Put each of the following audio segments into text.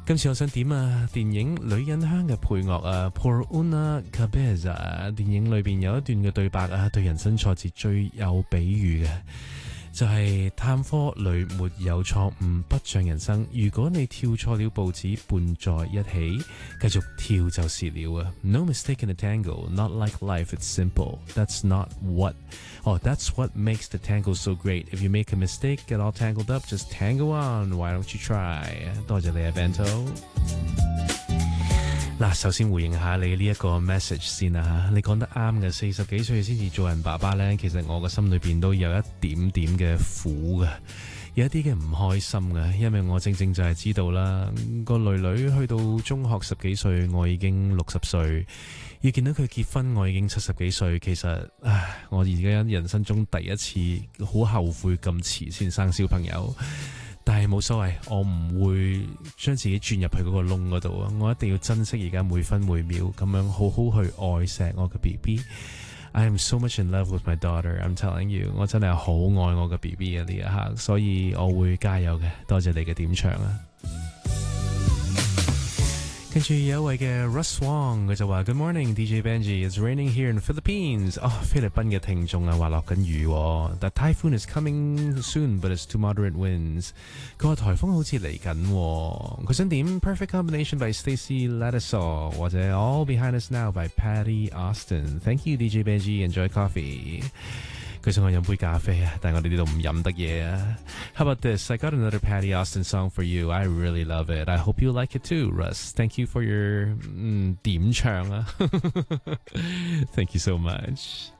今次我想點電影《女人香》嘅配樂Por una cabeza， 電影裏邊有一段嘅對白對人生挫折最有比喻嘅，就係探科裏沒有錯誤，不像人生。如果你跳錯了步子，伴在一起，繼續跳就是了。No mistake in the tango, not like life, it's simple. That's what makes the tango so great. If you make a mistake, get all tangled up, just tango on. Why don't you try? 多謝你Bento。嗱，首先回應下你呢一個 message 先啦，你講得啱嘅，40幾歲先至做人爸爸呢，其實我個心裏邊都有一點點嘅苦嘅，有一啲嘅唔開心嘅，因為我正正就係知道啦，個女去到中學10幾歲，我已經60歲，要見到佢結婚，我已經70幾歲，其實我而家人生中第一次好後悔咁遲先生小朋友。但係冇所謂，我唔會將自己轉入去嗰個窿嗰度啊！我一定要珍惜而家每分每秒，咁樣好好去愛錫我嘅 BB。I am so much in love with my daughter. I'm telling you， 我真係好愛我嘅 BB 啊呢一刻，所以我會加油嘅。多謝你嘅點唱啊！跟住有一位嘅 Russ Wong， 佢就話 Good morning DJ Benji, it's raining here in Philippines。 菲律賓嘅聽眾話落緊雨，The typhoon is coming soon, but it's too moderate winds。 佢話颱風好似嚟緊，佢想點 Perfect Combination by Stacey Lattisaw 或者 All Behind Us Now by Patty Austin。 Thank you DJ Benji, enjoy coffee。佢想我飲杯咖啡但係我哋呢度唔飲得嘢How about this? I got another Patty Austin song for you. I really love it. I hope you like it too, Russ. Thank you for your 點唱Thank you so much.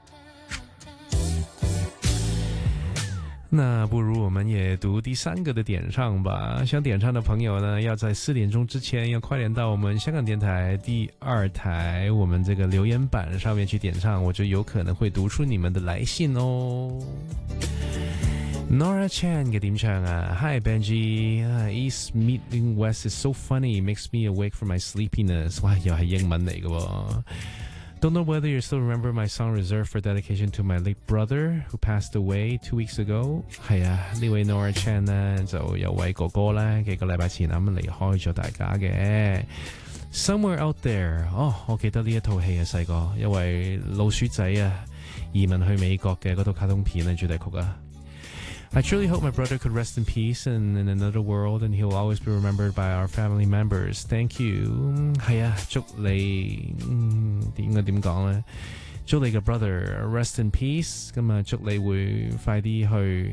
那不如我們也讀第三個的點唱吧。想點唱的朋友呢，要在4點鐘之前要快點到我們香港電台第2台我們這個留言板上面去點唱，我就有可能會讀出你們的來信哦。Nora Chan 嘅點唱Hi Benji, East meeting West is so funny, makes me awake from my sleepiness。 哇，又係英文嚟嘅喎。Don't know whether you still remember my song reserved for dedication to my late brother who passed away 2 weeks ago。 係呢位 Nora Chan 呢，就有位哥哥呢，幾個禮拜前離開咗大家嘅 Somewhere Out There。 我記得呢一套戲細個，因為老鼠仔移民去美國嘅嗰套卡通片主題曲I truly hope my brother could rest in peace in another world, and he'll always be remembered by our family members. Thank you。 係祝你應該點講呢？祝你嘅 brother rest in peace， 咁祝你會快啲去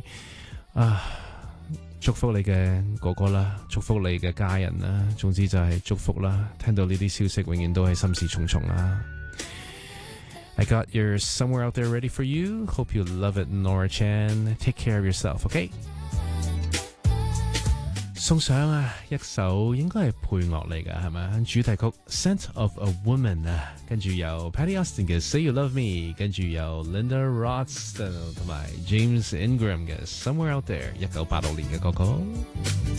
祝福你嘅哥哥啦，祝福你嘅家人啦，總之就係祝福啦。聽到呢啲消息永遠都係心事重重啦。I got your Somewhere Out There ready for you. Hope you love it, Nora Chan. Take care of yourself, okay? 送上一首應該係配樂嚟㗎，係咪？主題曲 Scent of a Woman 跟住有 Patty Austin 嘅 Say You Love Me， 跟住有 Linda Ronstadt 同埋 James Ingram 嘅 Somewhere Out There， 1986年嘅歌曲。